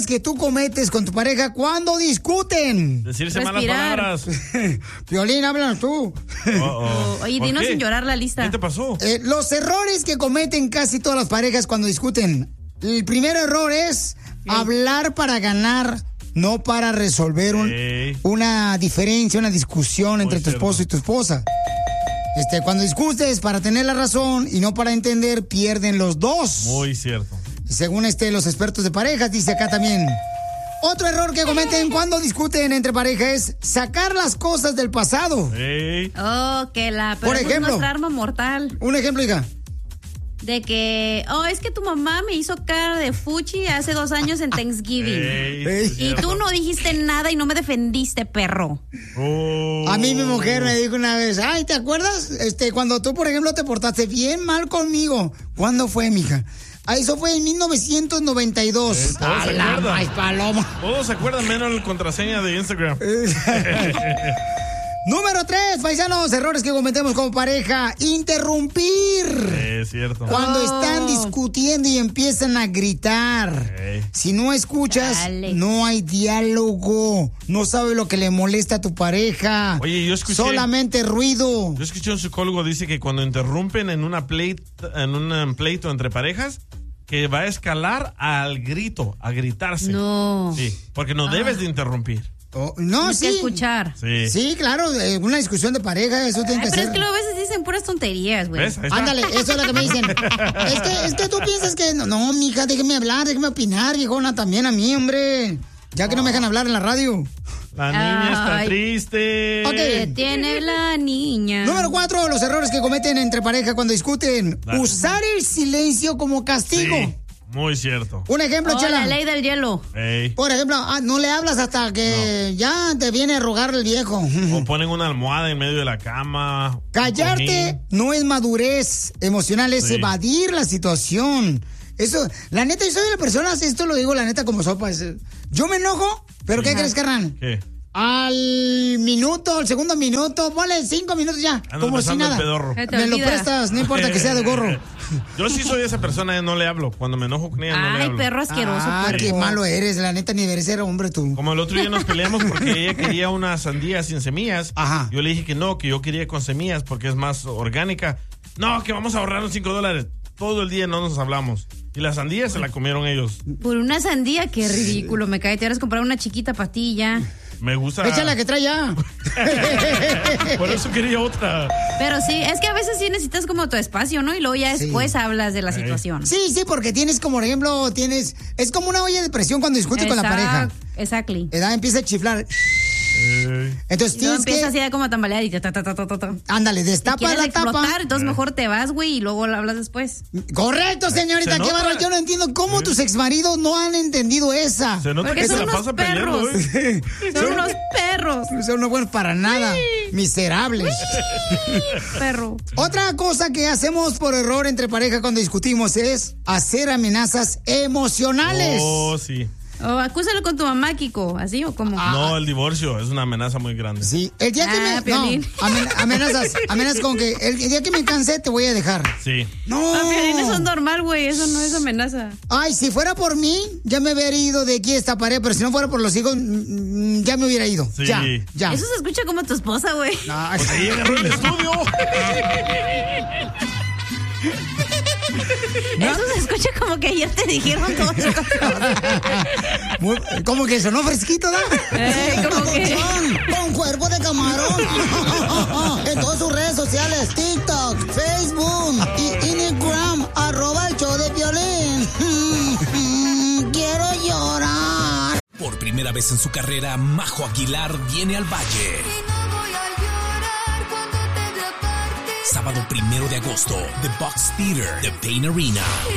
errores que tú cometes con tu pareja cuando discuten? Decirse malas palabras. Piolín, háblanos tú. Oye, dinos sin llorar la lista. ¿Qué te pasó? Los errores que cometen casi todas las parejas cuando discuten. El primer error es hablar para ganar, no para resolver una diferencia, una discusión entre tu esposo y tu esposa. Cuando discutes para tener la razón y no para entender, pierden los dos. Muy cierto. Según los expertos de parejas, dice acá también. Otro error que cometen cuando discuten entre pareja es sacar las cosas del pasado. Por ejemplo, es nuestra arma mortal. Un ejemplo, hija. De que, es que tu mamá me hizo cara de fuchi hace 2 años en Thanksgiving. Y tú no dijiste nada y no me defendiste, perro. A mí mi mujer me dijo una vez, ay, ¿te acuerdas? Cuando tú, por ejemplo, te portaste bien mal conmigo. ¿Cuándo fue, mija? Eso fue en 1992. Todos se acuerdan. Paloma. Todos se acuerdan menos la contraseña de Instagram. Número 3, paisanos, errores que cometemos como pareja. Interrumpir. Es cierto. Cuando están discutiendo y empiezan a gritar. Si no escuchas, no hay diálogo. No sabes lo que le molesta a tu pareja. Oye, yo escuché... Solamente ruido. Yo escuché a un psicólogo dice que cuando interrumpen en un pleito entre parejas, que va a escalar al grito, a gritarse. No. Sí, porque no debes de interrumpir. Tienes que escuchar. Sí, claro, una discusión de pareja, eso tiene que ser. Pero es que luego a veces dicen puras tonterías, güey. Ándale, eso es lo que me dicen. es que tú piensas que, no, mija, déjeme hablar, déjeme opinar, viejona, también a mí, hombre. Ya que no me dejan hablar en la radio. La niña está triste. ¿Qué tiene la niña? Número 4, los errores que cometen entre pareja cuando discuten. Usar el silencio como castigo. Sí. Muy cierto. Un ejemplo, Chela. La ley del hielo. Por ejemplo, no le hablas hasta que ya te viene a rogar el viejo. O ponen una almohada en medio de la cama. Callarte no es madurez emocional, es evadir la situación. Eso, la neta, yo soy de las personas, esto lo digo la neta como sopa. Yo me enojo, pero ¿qué crees, carnal? ¿Qué? Al segundo minuto, ponle 5 minutos ya, como si nada. Me lo prestas, no importa que sea de gorro. Yo sí soy esa persona, no le hablo. Cuando me enojo con ella, no le hablo. Ay, perro asqueroso. Qué malo eres, la neta, ni deberías ser hombre tú. Como el otro día nos peleamos porque ella quería una sandía sin semillas. Ajá. Yo le dije que no, que yo quería con semillas porque es más orgánica. No, que vamos a ahorrar los $5. Todo el día no nos hablamos. Y la sandía se la comieron ellos. Por una sandía, qué ridículo. Me cae, te vas a comprar una chiquita para ti ya. Me gusta. Échala que trae ya. Por eso quería otra. Pero sí, es que a veces sí necesitas como tu espacio, ¿no? Y luego ya después hablas de la situación. Sí, porque tienes como, por ejemplo, es como una olla de presión cuando discutes con la pareja. Exactly. Empieza a chiflar. Entonces tienes empieza así como a tambalear y ándale, destapa la tapa. Entonces mejor te vas, güey, y luego lo hablas después. Correcto, señorita, qué bárbaro. Yo no entiendo cómo tus exmaridos no han entendido esa. Se nota porque que son se la pasa perros. peleando, Son unos perros. Son unos buenos para nada. Miserables. Perro. Otra cosa que hacemos por error entre pareja cuando discutimos es hacer amenazas emocionales. Oh, sí. Acúsalo con tu mamá, Kiko, ¿así o cómo? No, el divorcio es una amenaza muy grande. Sí, el día que amenazas con que el día que me canse te voy a dejar. Sí. No. Piolín, eso es normal, güey, eso no es amenaza. Ay, si fuera por mí, ya me hubiera ido de aquí a esta pared, pero si no fuera por los hijos, ya me hubiera ido. Sí. Ya. Eso se escucha como tu esposa, güey. No, pues ahí agarró el estudio. Eso se escucha como que ayer te dijeron todas esas cosas. Como que sonó fresquito, ¿no? Como que... Con cuerpo de camarón. En todas sus redes sociales, TikTok, Facebook y Instagram, @el-show de Piolín. Quiero llorar. Por primera vez en su carrera, Majo Aguilar viene al Valle. Sábado 1 de agosto, The Box Theater, The Pain Arena.